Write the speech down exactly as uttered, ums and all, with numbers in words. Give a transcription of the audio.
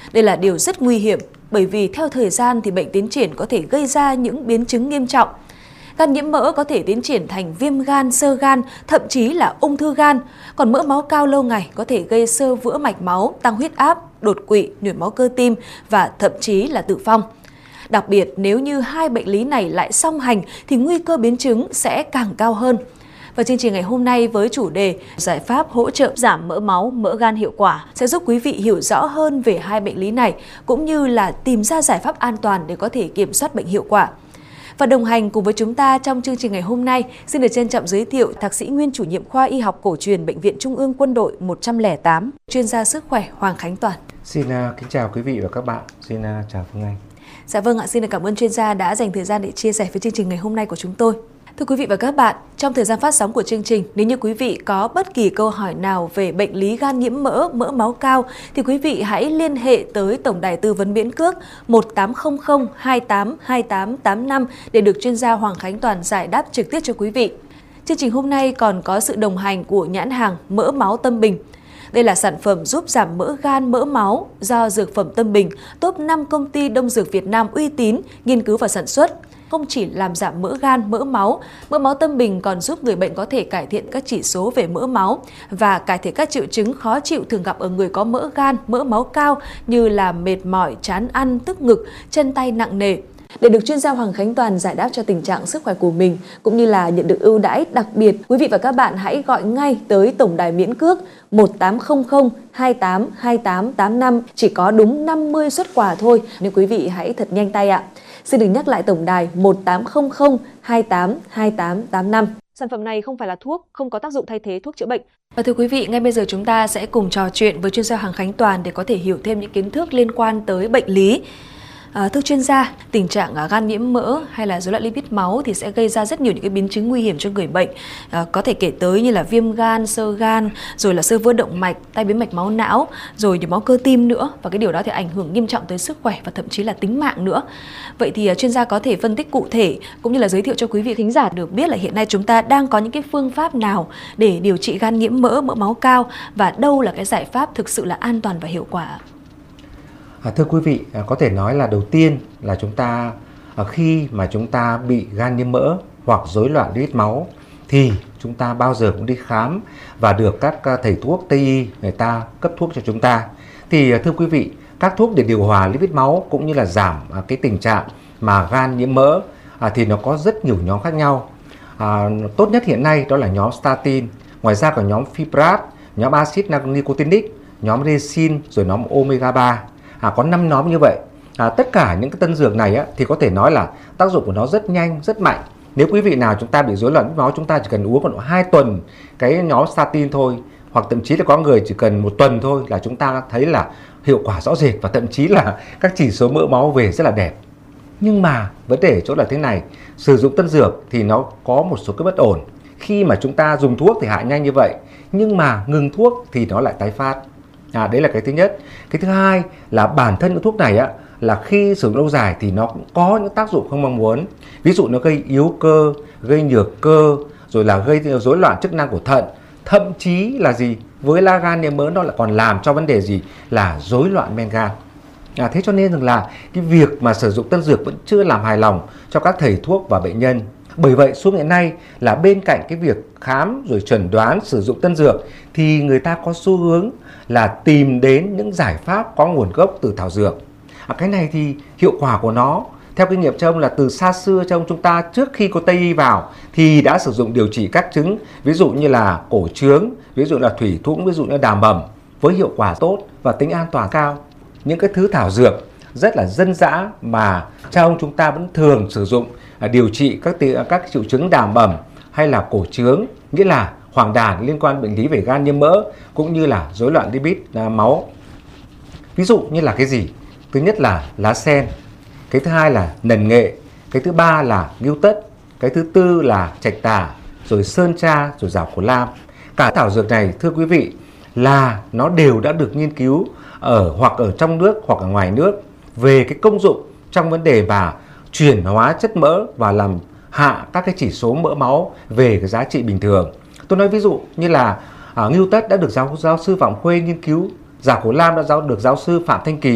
Đây là điều rất nguy hiểm bởi vì theo thời gian thì bệnh tiến triển có thể gây ra những biến chứng nghiêm trọng. Gan nhiễm mỡ có thể tiến triển thành viêm gan, xơ gan, thậm chí là ung thư gan. Còn mỡ máu cao lâu ngày có thể gây xơ vữa mạch máu, tăng huyết áp, đột quỵ, nhồi máu cơ tim và thậm chí là tử vong. Đặc biệt nếu như hai bệnh lý này lại song hành thì nguy cơ biến chứng sẽ càng cao hơn. Và chương trình ngày hôm nay với chủ đề giải pháp hỗ trợ giảm mỡ máu, mỡ gan hiệu quả sẽ giúp quý vị hiểu rõ hơn về hai bệnh lý này cũng như là tìm ra giải pháp an toàn để có thể kiểm soát bệnh hiệu quả. Và đồng hành cùng với chúng ta trong chương trình ngày hôm nay, xin được trân trọng giới thiệu Thạc sĩ nguyên chủ nhiệm khoa y học cổ truyền Bệnh viện Trung ương Quân đội một không tám, chuyên gia sức khỏe Hoàng Khánh Toàn. Xin uh, kính chào quý vị và các bạn, xin uh, chào Phương Anh. Dạ vâng ạ, xin được cảm ơn chuyên gia đã dành thời gian để chia sẻ với chương trình ngày hôm nay của chúng tôi. Thưa quý vị và các bạn, trong thời gian phát sóng của chương trình, nếu như quý vị có bất kỳ câu hỏi nào về bệnh lý gan nhiễm mỡ, mỡ máu cao, thì quý vị hãy liên hệ tới Tổng đài tư vấn miễn cước một tám không không hai tám hai tám tám năm để được chuyên gia Hoàng Khánh Toàn giải đáp trực tiếp cho quý vị. Chương trình hôm nay còn có sự đồng hành của nhãn hàng Mỡ Máu Tâm Bình. Đây là sản phẩm giúp giảm mỡ gan, mỡ máu do Dược phẩm Tâm Bình, top năm công ty đông dược Việt Nam uy tín, nghiên cứu và sản xuất. Không chỉ làm giảm mỡ gan, mỡ máu, mỡ máu Tâm Bình còn giúp người bệnh có thể cải thiện các chỉ số về mỡ máu và cải thiện các triệu chứng khó chịu thường gặp ở người có mỡ gan, mỡ máu cao như là mệt mỏi, chán ăn, tức ngực, chân tay nặng nề. Để được chuyên gia Hoàng Khánh Toàn giải đáp cho tình trạng sức khỏe của mình cũng như là nhận được ưu đãi đặc biệt, quý vị và các bạn hãy gọi ngay tới tổng đài miễn cước một tám không không hai tám hai tám tám năm, chỉ có đúng năm mươi suất quà thôi nên quý vị hãy thật nhanh tay ạ. Xin đừng nhắc lại tổng đài một tám không không hai tám hai tám tám năm. Sản phẩm này không phải là thuốc, không có tác dụng thay thế thuốc chữa bệnh. Và thưa quý vị, ngay bây giờ chúng ta sẽ cùng trò chuyện với chuyên gia Hoàng Khánh Toàn để có thể hiểu thêm những kiến thức liên quan tới bệnh lý. À, thưa chuyên gia, tình trạng à, gan nhiễm mỡ hay là rối loạn lipid máu thì sẽ gây ra rất nhiều những cái biến chứng nguy hiểm cho người bệnh. À, có thể kể tới như là viêm gan, xơ gan, rồi là xơ vữa động mạch, tai biến mạch máu não, rồi nhồi máu cơ tim nữa. Và cái điều đó thì ảnh hưởng nghiêm trọng tới sức khỏe và thậm chí là tính mạng nữa. Vậy thì à, chuyên gia có thể phân tích cụ thể cũng như là giới thiệu cho quý vị thính giả được biết là hiện nay chúng ta đang có những cái phương pháp nào để điều trị gan nhiễm mỡ, mỡ máu cao và đâu là cái giải pháp thực sự là an toàn và hiệu quả? À, thưa quý vị, à, có thể nói là đầu tiên là chúng ta à, khi mà chúng ta bị gan nhiễm mỡ hoặc rối loạn lipid máu thì chúng ta bao giờ cũng đi khám và được các à, thầy thuốc Tây y người ta cấp thuốc cho chúng ta. Thì à, thưa quý vị, các thuốc để điều hòa lipid máu cũng như là giảm à, cái tình trạng mà gan nhiễm mỡ à, thì nó có rất nhiều nhóm khác nhau. À, tốt nhất hiện nay đó là nhóm statin, ngoài ra còn nhóm fibrat, nhóm axit nicotinic, nhóm resin, rồi nhóm omega ba. À, có năm nhóm như vậy. À, tất cả những cái tân dược này á, thì có thể nói là tác dụng của nó rất nhanh, rất mạnh. Nếu quý vị nào chúng ta bị rối loạn lipid máu, chúng ta chỉ cần uống khoảng hai tuần cái nhóm statin thôi, hoặc thậm chí là có người chỉ cần một tuần thôi là chúng ta thấy là hiệu quả rõ rệt và thậm chí là các chỉ số mỡ máu về rất là đẹp. Nhưng mà vấn đề ở chỗ là thế này, sử dụng tân dược thì nó có một số cái bất ổn. Khi mà chúng ta dùng thuốc thì hạ nhanh như vậy, nhưng mà ngừng thuốc thì nó lại tái phát. À, đấy là cái thứ nhất. Cái thứ hai là bản thân những thuốc này á, là khi sử dụng lâu dài thì nó cũng có những tác dụng không mong muốn. Ví dụ nó gây yếu cơ, gây nhược cơ, rồi là gây rối loạn chức năng của thận. Thậm chí là gì? Với lá gan nhiễm mỡ nó lại còn làm cho vấn đề gì? Là rối loạn men gan. À, thế cho nên rằng là cái việc mà sử dụng tân dược vẫn chưa làm hài lòng cho các thầy thuốc và bệnh nhân. Bởi vậy xuống hiện nay là bên cạnh cái việc khám rồi chẩn đoán sử dụng tân dược thì người ta có xu hướng là tìm đến những giải pháp có nguồn gốc từ thảo dược. À, cái này thì hiệu quả của nó theo kinh nghiệm trong là từ xa xưa trong chúng ta trước khi có Tây y vào thì đã sử dụng điều trị các chứng, ví dụ như là cổ trướng, ví dụ là thủy thủng, ví dụ như đàm bẩm với hiệu quả tốt và tính an toàn cao. Những cái thứ thảo dược rất là dân dã mà cha ông chúng ta vẫn thường sử dụng điều trị các các triệu chứng đàm bẩm hay là cổ trướng, nghĩa là hoàng đàn liên quan bệnh lý về gan nhiễm mỡ cũng như là rối loạn lipid máu. Ví dụ như là cái gì? Thứ nhất là lá sen, cái thứ hai là nần nghệ, cái thứ ba là ngưu tất, cái thứ tư là trạch tà, rồi sơn tra, rồi giảo cổ lam. Cả thảo dược này thưa quý vị là nó đều đã được nghiên cứu ở hoặc ở trong nước hoặc ở ngoài nước về cái công dụng trong vấn đề mà chuyển hóa chất mỡ và làm hạ các cái chỉ số mỡ máu về cái giá trị bình thường. Tôi nói ví dụ như là à, ngưu tất đã được giáo giáo sư Phạm Khuê nghiên cứu, giảo cổ lam đã giáo được giáo sư Phạm Thanh Kỳ